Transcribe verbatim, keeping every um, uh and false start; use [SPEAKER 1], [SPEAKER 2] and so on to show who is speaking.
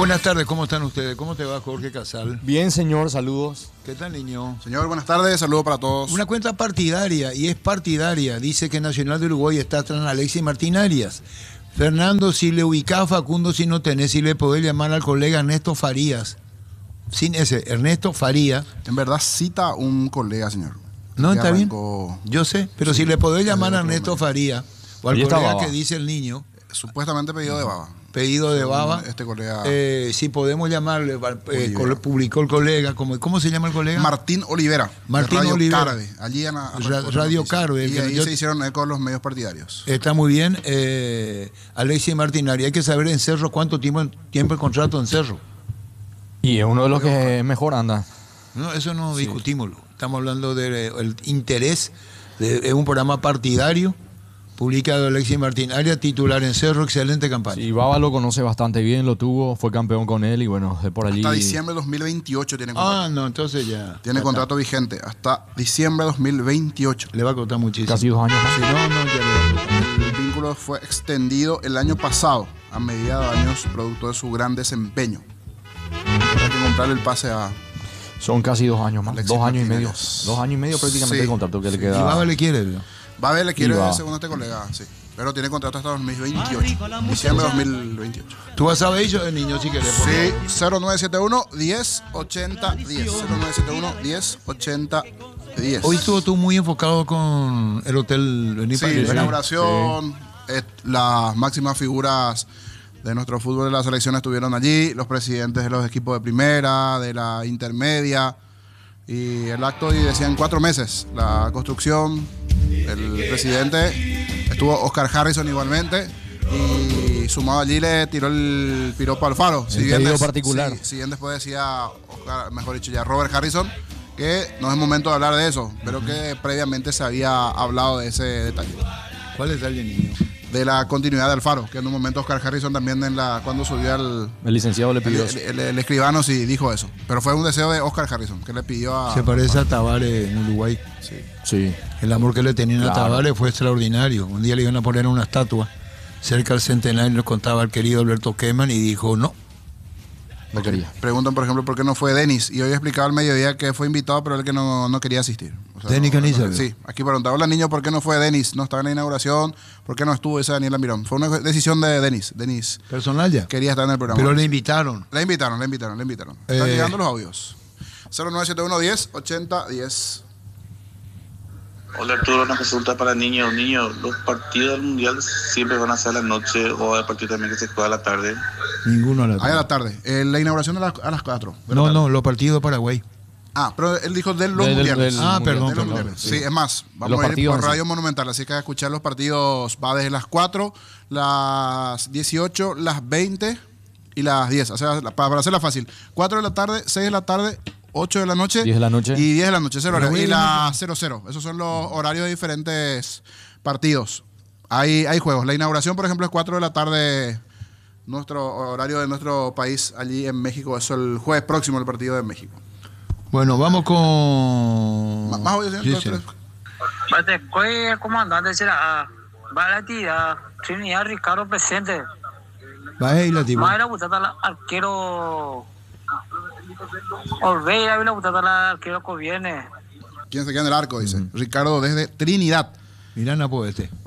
[SPEAKER 1] buenas tardes, ¿cómo están ustedes? ¿Cómo te va, Jorge Casal?
[SPEAKER 2] Bien, señor, saludos.
[SPEAKER 1] ¿Qué tal, niño?
[SPEAKER 3] Señor, buenas tardes, saludos para todos.
[SPEAKER 1] Una cuenta partidaria, y es partidaria, dice que Nacional de Uruguay está tras Alexis Martín Arias. Fernando, si le ubicás, Facundo, si no tenés, si le podés llamar al colega Ernesto Farías. Sin ese, Ernesto Faría.
[SPEAKER 3] En verdad cita un colega, señor.
[SPEAKER 1] No,
[SPEAKER 3] Ya
[SPEAKER 1] está bien.
[SPEAKER 3] arrancó-
[SPEAKER 1] Yo sé, pero
[SPEAKER 3] Sí,
[SPEAKER 1] si le podés llamar
[SPEAKER 3] desde
[SPEAKER 1] a
[SPEAKER 3] otro
[SPEAKER 1] Ernesto
[SPEAKER 3] medio.
[SPEAKER 1] Faría, o al
[SPEAKER 2] Ahí está
[SPEAKER 1] colega
[SPEAKER 2] Baba.
[SPEAKER 1] que dice el niño,
[SPEAKER 3] Supuestamente pedido de baba.
[SPEAKER 1] pedido de
[SPEAKER 3] Según
[SPEAKER 1] Baba,
[SPEAKER 3] Este colega
[SPEAKER 1] eh, si podemos llamarle, eh,
[SPEAKER 3] Olivera.
[SPEAKER 1] col- publicó el colega, como, ¿cómo se llama el colega?
[SPEAKER 3] Martín Olivera. de
[SPEAKER 1] Martín
[SPEAKER 3] Radio
[SPEAKER 1] Olivera.
[SPEAKER 3] Carve, allí en la-
[SPEAKER 1] Ra-
[SPEAKER 3] arrancó la
[SPEAKER 1] Radio
[SPEAKER 3] noticia.
[SPEAKER 1] Carve,
[SPEAKER 3] Y
[SPEAKER 1] que
[SPEAKER 3] ahí
[SPEAKER 1] yo-
[SPEAKER 3] se hicieron eco los medios partidarios.
[SPEAKER 1] Está muy bien. Eh, Alexis Martinari, hay que saber en Cerro cuánto tiempo, tiempo el contrato en Cerro.
[SPEAKER 2] Y es uno de los que mejor anda.
[SPEAKER 1] No, eso no discutimos. Estamos hablando del interés de, de un programa partidario publicado Alexis Martinari, titular en Cerro, excelente campaña.
[SPEAKER 2] Y Baba lo conoce bastante bien, lo tuvo, fue campeón con él y bueno, de por allí.
[SPEAKER 3] Hasta diciembre de dos mil veintiocho tiene contrato.
[SPEAKER 1] Ah, no, entonces ya.
[SPEAKER 3] tiene
[SPEAKER 1] ya
[SPEAKER 3] contrato vigente. Hasta diciembre de dos mil veintiocho.
[SPEAKER 1] está. Le va a costar muchísimo.
[SPEAKER 2] Casi dos años más.
[SPEAKER 1] Si no, no, ya le va a costar.
[SPEAKER 3] El vínculo fue extendido el año pasado, a medida de años, producto de su gran desempeño. Habrá que comprarle el pase a...
[SPEAKER 2] Son casi dos años más.
[SPEAKER 3] Alexis
[SPEAKER 2] Dos años y medio.
[SPEAKER 3] Martínez.
[SPEAKER 2] Dos años y medio prácticamente
[SPEAKER 3] Sí,
[SPEAKER 2] el contrato que le
[SPEAKER 3] sí.
[SPEAKER 2] queda.
[SPEAKER 1] Y Baba le quiere, ¿no?
[SPEAKER 3] Babe le quiere,
[SPEAKER 2] Y va.
[SPEAKER 3] según este colega, sí. Pero tiene contrato hasta dos mil veintiocho. Diciembre de dos mil veintiocho.
[SPEAKER 1] Tú vas a ver eso de niño si querés. por
[SPEAKER 3] Sí,
[SPEAKER 1] favor.
[SPEAKER 3] cero nueve siete uno, diez, ochenta, diez. cero nueve siete uno, diez, ochenta, diez.
[SPEAKER 1] Hoy estuvo tú muy enfocado con el hotel Bení
[SPEAKER 3] Sí,
[SPEAKER 1] París,
[SPEAKER 3] la
[SPEAKER 1] ¿verdad?
[SPEAKER 3] inauguración, eh, las máximas figuras de nuestro fútbol de la selección estuvieron allí, los presidentes de los equipos de primera, de la intermedia, y el acto, y decían cuatro meses, la construcción, el presidente, estuvo Oscar Harrison igualmente, y sumado allí le tiró el piropo al Faro.
[SPEAKER 2] El pedido
[SPEAKER 3] des-
[SPEAKER 2] particular.
[SPEAKER 3] sí, si bien después decía, Oscar, mejor dicho ya, Robert Harrison, que no es momento de hablar de eso, pero que previamente se había hablado de ese detalle.
[SPEAKER 1] ¿Cuál es el niño?
[SPEAKER 3] De la continuidad del Faro, que en un momento Oscar Harrison también en la cuando subió al
[SPEAKER 2] El licenciado le
[SPEAKER 3] el,
[SPEAKER 2] pidió eso.
[SPEAKER 3] el- el escribano sí dijo eso, pero fue un deseo de Oscar Harrison que le pidió a
[SPEAKER 1] Se parece a Tabárez en Uruguay.
[SPEAKER 2] Sí.
[SPEAKER 1] El amor que le tenían a
[SPEAKER 2] Claro.
[SPEAKER 1] Tabárez fue extraordinario. Un día le iban a poner una estatua cerca del centenario, nos contaba el querido Alberto Keman y dijo no.
[SPEAKER 2] Lo quería.
[SPEAKER 3] Preguntan, por ejemplo, por qué no fue Denis. Y hoy explicaba al mediodía que fue invitado, pero él que no, no quería asistir. O sea,
[SPEAKER 1] Denis
[SPEAKER 3] no-
[SPEAKER 1] Canizaro.
[SPEAKER 3] no- Sí, aquí preguntaba, hola niño, ¿por qué no fue Denis? No estaba en la inauguración, ¿por qué no estuvo ese Daniel Mirón? Fue una decisión de Denis. Denis
[SPEAKER 1] Personal ya.
[SPEAKER 3] quería estar en el programa.
[SPEAKER 1] Pero le invitaron.
[SPEAKER 3] Le invitaron, le invitaron, le invitaron. Están
[SPEAKER 1] Eh.
[SPEAKER 3] llegando los audios. cero nueve siete uno, diez, ochenta, diez.
[SPEAKER 4] Hola Arturo, una consulta para niños. Niños, los partidos del Mundial siempre van a ser a la noche o hay partidos también que se juega a la tarde.
[SPEAKER 1] Ninguno a la
[SPEAKER 3] Ahí a la tarde. Eh, la inauguración a las, a las cuatro.
[SPEAKER 1] No, no, los partidos de Paraguay.
[SPEAKER 3] Ah, pero él dijo de los
[SPEAKER 2] Del- del-
[SPEAKER 3] mundiales.
[SPEAKER 2] del
[SPEAKER 1] Ah,
[SPEAKER 2] mundial.
[SPEAKER 1] perdón,
[SPEAKER 3] De los
[SPEAKER 1] perdón.
[SPEAKER 3] mundiales. Sí, es más,
[SPEAKER 2] los
[SPEAKER 3] vamos a ir
[SPEAKER 2] partidos
[SPEAKER 3] por
[SPEAKER 2] en sí.
[SPEAKER 3] Radio Monumental, así que a escuchar los partidos va desde las cuatro, las dieciocho, las veinte y las diez. O sea, la- para, para hacerla fácil. cuatro de la tarde, seis de la tarde, ocho de la noche.
[SPEAKER 2] diez de la noche.
[SPEAKER 3] Y diez de la noche, cero
[SPEAKER 1] Pero
[SPEAKER 3] horario. Y
[SPEAKER 1] bueno,
[SPEAKER 3] las cero cero. Esos son los horarios de diferentes partidos. Hay, hay juegos. La inauguración, por ejemplo, es cuatro de la tarde. Nuestro horario de nuestro país allí en México. Eso el jueves próximo, el partido de México.
[SPEAKER 1] Bueno, vamos con...
[SPEAKER 3] Más- más audio, señor,
[SPEAKER 1] Sí,
[SPEAKER 3] dos,
[SPEAKER 1] sí.
[SPEAKER 3] tres.
[SPEAKER 5] Bate, ¿cuál comandante será? Balatía, Trinidad Ricardo presente.
[SPEAKER 1] Va a ir la tipo.
[SPEAKER 5] Más era butata al arquero. Olveira, la butata al arquero que viene.
[SPEAKER 3] ¿Quién se queda en el arco? Dice. Ricardo desde Trinidad.
[SPEAKER 1] Mirá, Napo este.